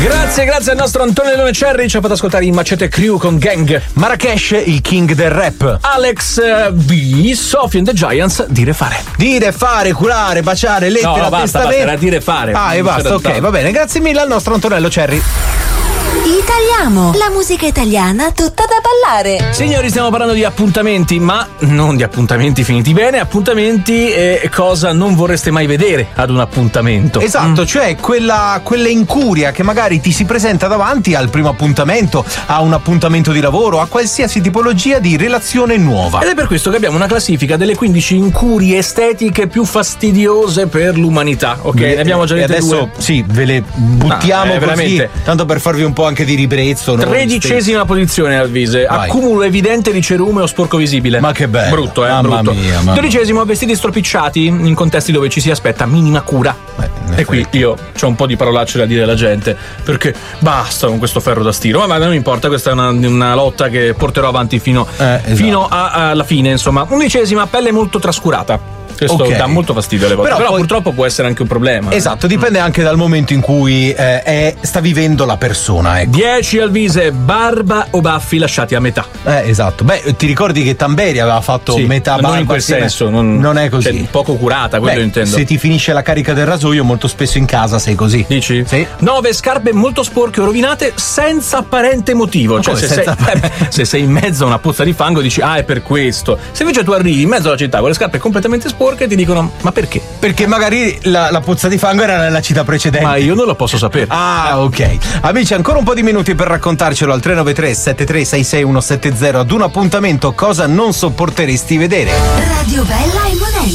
Grazie al nostro Antonio Cerri. Ci ha fatto ascoltare i Macete Crew con Gang. Marrakesh, il king del rap. Alex B, Sophie and the Giants, dire fare. Dire, fare, curare, baciare, lettera, basta, era dire fare. E basta, ok, va bene. Grazie mille al nostro Antonello Cerri. Italiamo, la musica italiana tutta da ballare. Signori, stiamo parlando di appuntamenti, ma non di appuntamenti finiti bene, appuntamenti e cosa non vorreste mai vedere ad un appuntamento. Esatto, cioè quella incuria che magari ti si presenta davanti al primo appuntamento, a un appuntamento di lavoro, a qualsiasi tipologia di relazione nuova. Ed è per questo che abbiamo una classifica delle 15 incurie estetiche più fastidiose per l'umanità, ok? Ne abbiamo già dette adesso, due. Sì, ve le buttiamo così, veramente. Tanto per farvi un po' anche di ribrezzo. 13ª posizione, Alvise. Vai. Accumulo evidente di cerume o sporco visibile. Ma che bello. Brutto, Mamma brutto. mia, 12º, vestiti stropicciati in contesti dove ci si aspetta minima cura. E qui io c'ho un po' di parolacce da dire alla gente, perché basta con questo ferro da stiro. Ma non importa, questa è una lotta che porterò avanti fino alla fine, insomma. 11ª, pelle molto trascurata. Questo dà molto fastidio alle volte, però purtroppo può essere anche un problema. Esatto, dipende anche dal momento in cui sta vivendo la persona, ecco. 10 Alvise, barba o baffi lasciati a metà. Esatto. Beh, ti ricordi che Tamberi aveva fatto metà barba? Non in quel senso, non è così. Cioè, poco curata, quello intendo. Se ti finisce la carica del rasoio, molto spesso in casa sei così. Dici? Sì. 9 scarpe molto sporche o rovinate senza apparente motivo. Cioè, se sei in mezzo a una puzza di fango dici è per questo. Se invece tu arrivi in mezzo alla città con le scarpe completamente sporche, ti dicono ma perché? Perché magari la puzza di fango era nella città precedente. Ma io non lo posso sapere. Ok. Amici, ancora un po' di minuti per raccontarcelo al 393 73 66170 ad un appuntamento cosa non sopporteresti vedere. Radio Bella e